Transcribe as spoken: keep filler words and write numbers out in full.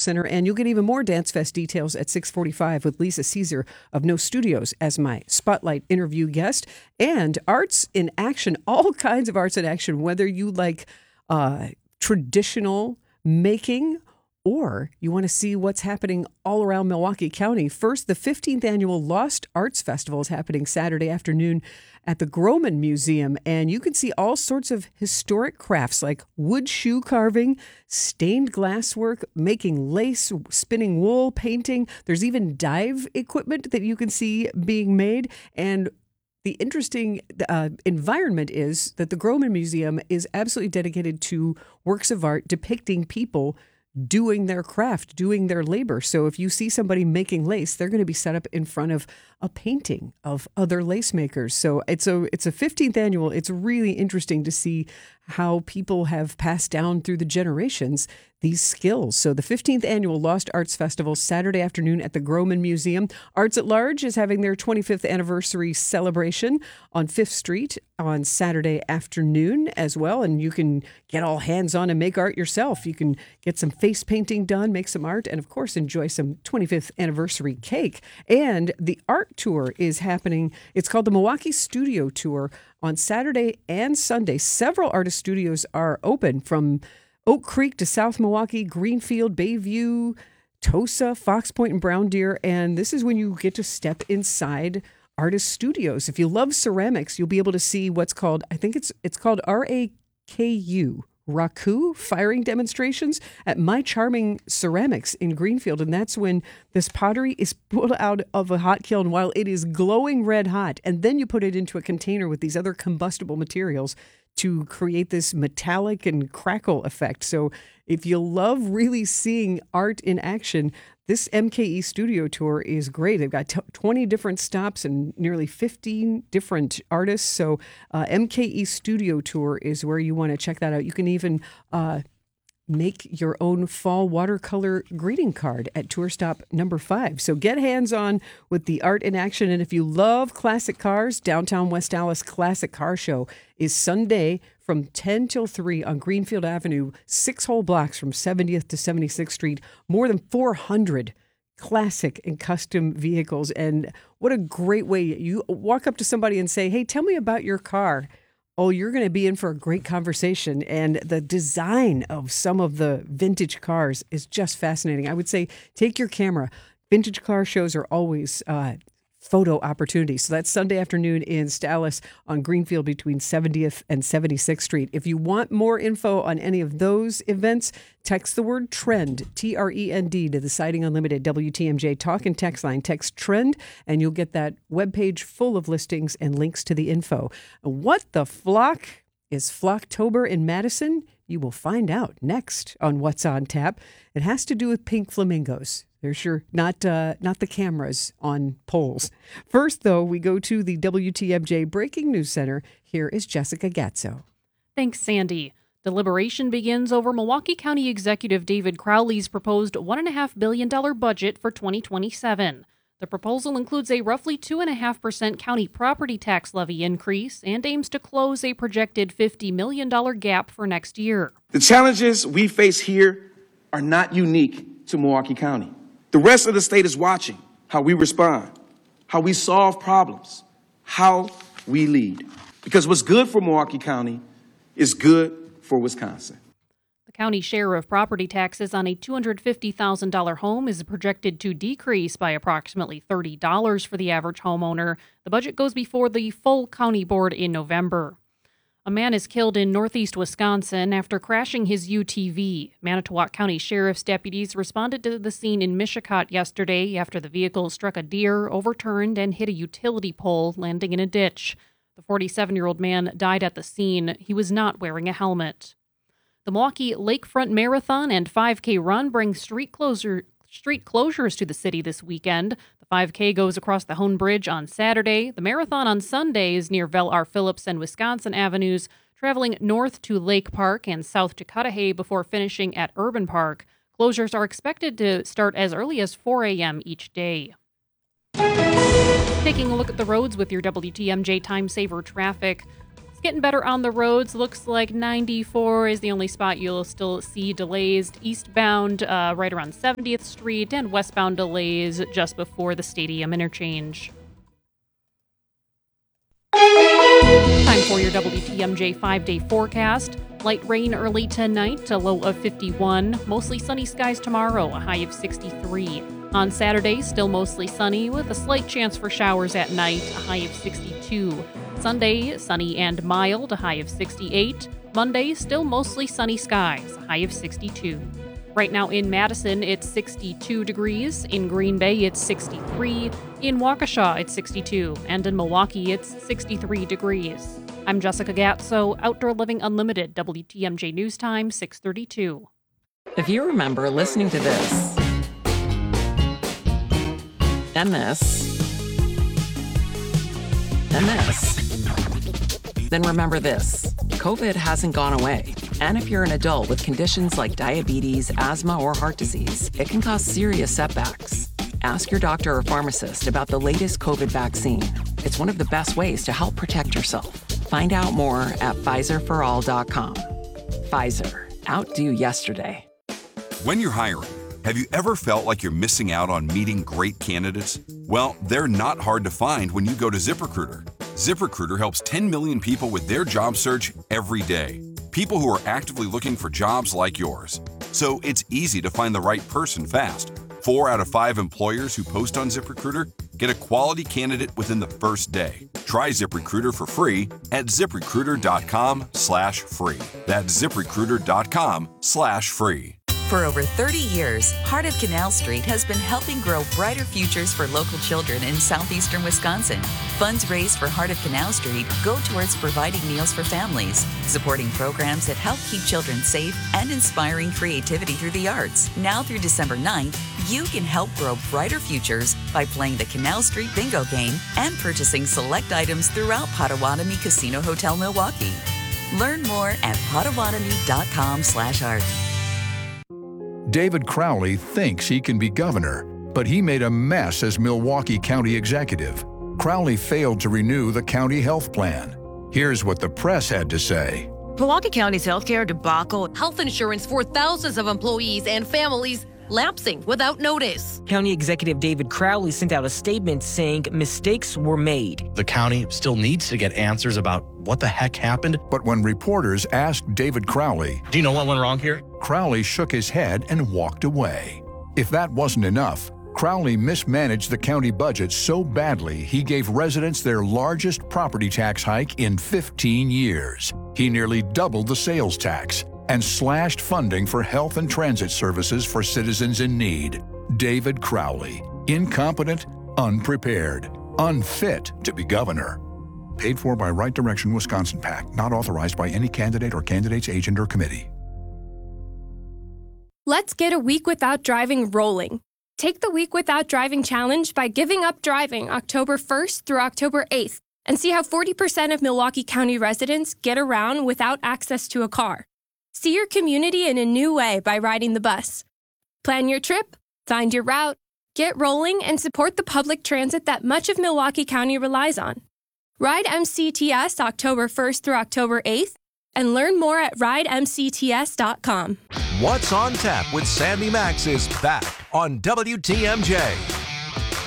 Center. And you'll get even more Dance Fest details at six forty-five with Lisa Caesar of No Studios as my spotlight interview guest. And arts in action, all kinds of arts in action, whether you like uh, traditional making or you want to see what's happening all around Milwaukee County. First, the fifteenth Annual Lost Arts Festival is happening Saturday afternoon at the Groman Museum, and you can see all sorts of historic crafts like wood shoe carving, stained glass work, making lace, spinning wool, painting. There's even dive equipment that you can see being made, and the interesting uh, environment is that the Groman Museum is absolutely dedicated to works of art depicting people doing their craft, doing their labor. So if you see somebody making lace, they're going to be set up in front of a painting of other lace makers. So it's a it's a fifteenth annual. It's really interesting to see how people have passed down through the generations these skills. So the fifteenth Annual Lost Arts Festival, Saturday afternoon at the Groman Museum. Arts at Large is having their twenty-fifth anniversary celebration on Fifth Street on Saturday afternoon as well. And you can get all hands-on and make art yourself. You can get some face painting done, make some art, and of course enjoy some twenty-fifth anniversary cake. And the art tour is happening. It's called the Milwaukee Studio Tour on Saturday and Sunday. Several artist studios are open from Oak Creek to South Milwaukee, Greenfield, Bayview, Tosa, Fox Point, and Brown Deer. And this is when you get to step inside artist studios. If you love ceramics, you'll be able to see what's called, I think it's it's called R A K U, Raku firing demonstrations at My Charming Ceramics in Greenfield. And that's when this pottery is pulled out of a hot kiln while it is glowing red hot. And then you put it into a container with these other combustible materials to create this metallic and crackle effect. So if you love really seeing art in action, this M K E Studio Tour is great. They've got t- twenty different stops and nearly fifteen different artists. So uh, M K E Studio Tour is where you want to check that out. You can even uh, make your own fall watercolor greeting card at tour stop number five. So get hands-on with the art in action. And if you love classic cars, Downtown West Allis Classic Car Show is Sunday from ten till three on Greenfield Avenue, six whole blocks from seventieth to seventy-sixth Street. More than four hundred classic and custom vehicles. And what a great way. You walk up to somebody and say, hey, tell me about your car. Oh, you're going to be in for a great conversation. And the design of some of the vintage cars is just fascinating. I would say take your camera. Vintage car shows are always uh, photo opportunities. So that's Sunday afternoon in Stallis on Greenfield between seventieth and seventy-sixth Street. If you want more info on any of those events, text the word TREND, T R E N D, to the Siding Unlimited W T M J talk and text line. Text TREND, and you'll get that webpage full of listings and links to the info. What the flock is Flocktober in Madison? You will find out next on What's on Tap. It has to do with pink flamingos. They're sure not uh, not the cameras on poles. First, though, we go to the W T M J Breaking News Center. Here is Jessica Gatzo. Thanks, Sandy. Deliberation begins over Milwaukee County Executive David Crowley's proposed one point five billion dollars budget for twenty twenty-seven. The proposal includes a roughly two point five percent county property tax levy increase and aims to close a projected fifty million dollars gap for next year. The challenges we face here are not unique to Milwaukee County. The rest of the state is watching how we respond, how we solve problems, how we lead. Because what's good for Milwaukee County is good for Wisconsin. The county share of property taxes on a two hundred fifty thousand dollars home is projected to decrease by approximately thirty dollars for the average homeowner. The budget goes before the full county board in November. A man is killed in northeast Wisconsin after crashing his U T V. Manitowoc County Sheriff's deputies responded to the scene in Mishicot yesterday after the vehicle struck a deer, overturned, and hit a utility pole, landing in a ditch. The forty-seven-year-old man died at the scene. He was not wearing a helmet. The Milwaukee Lakefront Marathon and five K run bring street closure, street closures to the city this weekend. The five K goes across the Hone Bridge on Saturday. The marathon on Sunday is near Vel R. Phillips and Wisconsin Avenues, traveling north to Lake Park and south to Cudahy before finishing at Urban Park. Closures are expected to start as early as four a.m. each day. Taking a look at the roads with your W T M J Time Saver traffic. It's getting better on the roads. Looks like ninety-four is the only spot you'll still see delays. Eastbound uh, right around seventieth Street, and westbound delays just before the Stadium interchange. Time for your W T M J five-day forecast. Light rain early tonight, a low of fifty-one. Mostly sunny skies tomorrow, a high of sixty-three. On Saturday, still mostly sunny with a slight chance for showers at night, a high of sixty-two. Sunday, sunny and mild, a high of sixty-eight. Monday, still mostly sunny skies, a high of sixty-two. Right now in Madison, it's sixty-two degrees. In Green Bay, it's sixty-three. In Waukesha, it's sixty-two. And in Milwaukee, it's sixty-three degrees. I'm Jessica Gatso, Outdoor Living Unlimited, W T M J News Time, six thirty-two. If you remember listening to this, and this, and this, then remember this. COVID hasn't gone away. And if you're an adult with conditions like diabetes, asthma, or heart disease, it can cause serious setbacks. Ask your doctor or pharmacist about the latest COVID vaccine. It's one of the best ways to help protect yourself. Find out more at Pfizer for all dot com. Pfizer. Outdo yesterday. When you're hiring, have you ever felt like you're missing out on meeting great candidates? Well, they're not hard to find when you go to ZipRecruiter. ZipRecruiter helps ten million people with their job search every day. People who are actively looking for jobs like yours. So it's easy to find the right person fast. Four out of five employers who post on ZipRecruiter get a quality candidate within the first day. Try ZipRecruiter for free at ZipRecruiter.com slash free. That's ZipRecruiter.com slash free. For over thirty years, Heart of Canal Street has been helping grow brighter futures for local children in southeastern Wisconsin. Funds raised for Heart of Canal Street go towards providing meals for families, supporting programs that help keep children safe, and inspiring creativity through the arts. Now through December ninth, you can help grow brighter futures by playing the Canal Street Bingo game and purchasing select items throughout Potawatomi Casino Hotel Milwaukee. Learn more at Potawatomi.com slash art. David Crowley thinks he can be governor, but he made a mess as Milwaukee County executive. Crowley failed to renew the county health plan. Here's what the press had to say. Milwaukee County's healthcare debacle, health insurance for thousands of employees and families lapsing without notice. County Executive David Crowley sent out a statement saying mistakes were made. The county still needs to get answers about what the heck happened. But when reporters asked David Crowley, do you know what went wrong here? Crowley shook his head and walked away. If that wasn't enough, Crowley mismanaged the county budget so badly he gave residents their largest property tax hike in fifteen years. He nearly doubled the sales tax and slashed funding for health and transit services for citizens in need. David Crowley, incompetent, unprepared, unfit to be governor. Paid for by Right Direction Wisconsin PAC, not authorized by any candidate or candidate's agent or committee. Let's get a week without driving rolling. Take the Week Without Driving Challenge by giving up driving October first through October eighth and see how forty percent of Milwaukee County residents get around without access to a car. See your community in a new way by riding the bus. Plan your trip, find your route, get rolling, and support the public transit that much of Milwaukee County relies on. Ride M C T S October first through October eighth and learn more at ride m c t s dot com. What's on Tap with Sandy Max is back on W T M J.